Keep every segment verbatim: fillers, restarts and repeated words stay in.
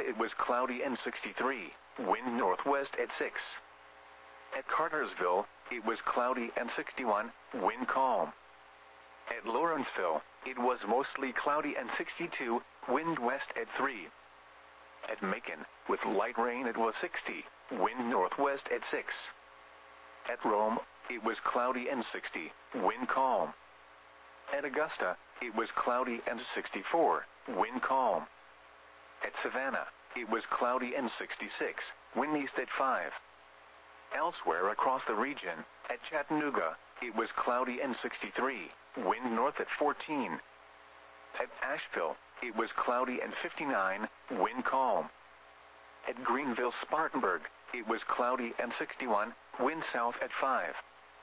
it was cloudy and sixty-three, wind northwest at six. At Cartersville, it was cloudy and sixty-one, wind calm. At Lawrenceville, it was mostly cloudy and sixty-two, wind west at three. At Macon, with light rain it was sixty, wind northwest at six. At Rome, it was cloudy and sixty, wind calm. At Augusta, it was cloudy and sixty-four, wind calm. At Savannah, it was cloudy and sixty-six, wind east at five. Elsewhere across the region, at Chattanooga, it was cloudy and sixty-three, wind north at fourteen. At Asheville, it was cloudy and fifty-nine, wind calm. At Greenville-Spartanburg, it was cloudy and sixty-one, wind south at five.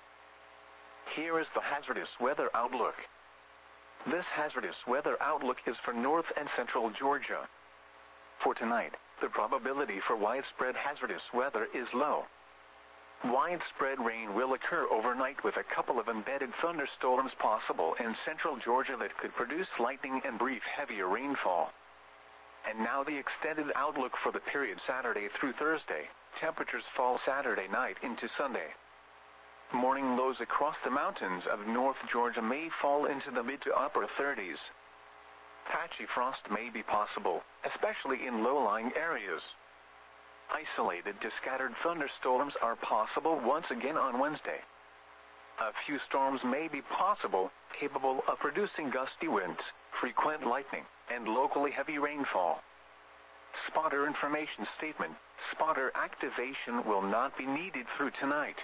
Here is the hazardous weather outlook. This hazardous weather outlook is for north and central Georgia. For tonight, the probability for widespread hazardous weather is low. Widespread rain will occur overnight with a couple of embedded thunderstorms possible in central Georgia that could produce lightning and brief heavier rainfall. And now the extended outlook for the period Saturday through Thursday. Temperatures fall Saturday night into Sunday. Morning lows across the mountains of North Georgia may fall into the mid to upper thirties. Patchy frost may be possible, especially in low-lying areas. Isolated to scattered thunderstorms are possible once again on Wednesday. A few storms may be possible, capable of producing gusty winds, frequent lightning, and locally heavy rainfall. Spotter information statement: spotter activation will not be needed through tonight.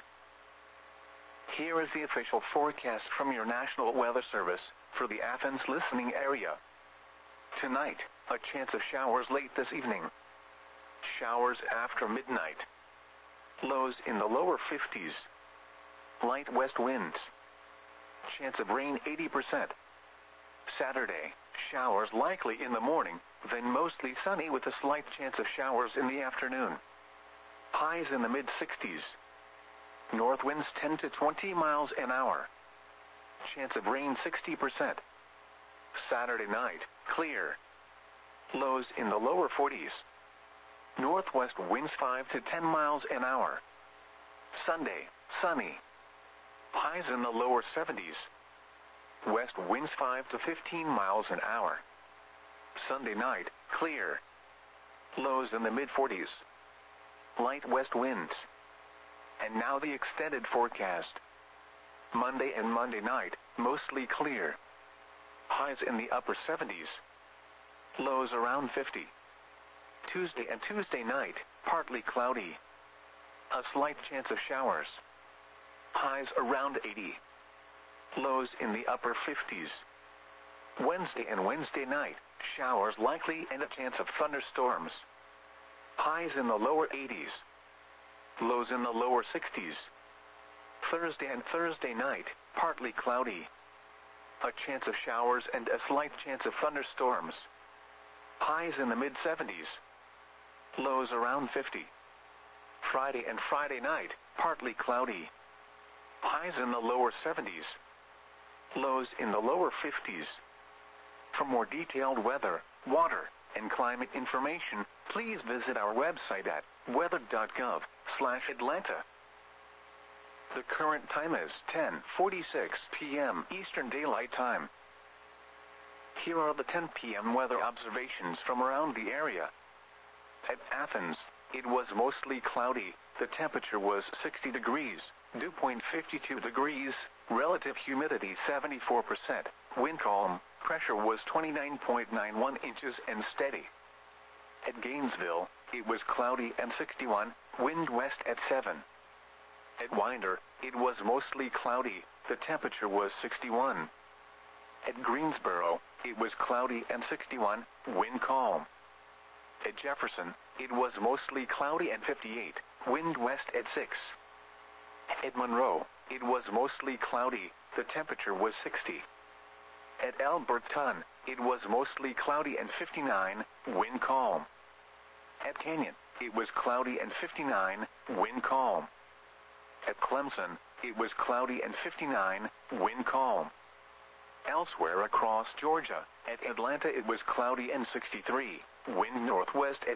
Here is the official forecast from your National Weather Service for the Athens listening area. Tonight, a chance of showers late this evening. Showers after midnight. Lows in the lower fifties. Light west winds. Chance of rain eighty percent. Saturday, showers likely in the morning, then mostly sunny with a slight chance of showers in the afternoon. Highs in the mid sixties. North winds ten to twenty miles an hour. Chance of rain sixty percent. Saturday night, clear. Lows in the lower forties. Northwest winds five to ten miles an hour. Sunday, sunny. Highs in the lower seventies. West winds five to fifteen miles an hour. Sunday night, clear. Lows in the mid forties. Light west winds. And now the extended forecast. Monday and Monday night, mostly clear. Highs in the upper seventies. Lows around fifty. Tuesday and Tuesday night, partly cloudy. A slight chance of showers. Highs around eighty. Lows in the upper fifties. Wednesday and Wednesday night, showers likely and a chance of thunderstorms. Highs in the lower eighties. Lows in the lower sixties. Thursday and Thursday night, partly cloudy. A chance of showers and a slight chance of thunderstorms. Highs in the mid seventies. Lows around fifty. Friday and Friday night, partly cloudy. Highs in the lower seventies. Lows in the lower fifties. For more detailed weather, water, and climate information, please visit our website at weather dot gov slash Atlanta. The current time is ten forty-six p m Eastern Daylight Time. Here are the ten p m weather observations from around the area. At Athens, it was mostly cloudy. The temperature was sixty degrees, dew point fifty-two degrees, relative humidity seventy-four percent, wind calm, pressure was twenty-nine point nine one inches and steady. At Gainesville, it was cloudy and sixty-one, wind west at seven. At Winder, it was mostly cloudy. The temperature was sixty-one. At Greensboro, it was cloudy and sixty-one, wind calm. At Jefferson, it was mostly cloudy and fifty-eight, wind west at six. At Monroe, it was mostly cloudy. The temperature was sixty. At Alberton, it was mostly cloudy and fifty-nine, wind calm. At Canyon, it was cloudy and fifty-nine, wind calm. At Clemson, it was cloudy and fifty-nine, wind calm. Elsewhere across Georgia, at Atlanta it was cloudy and sixty-three, wind northwest at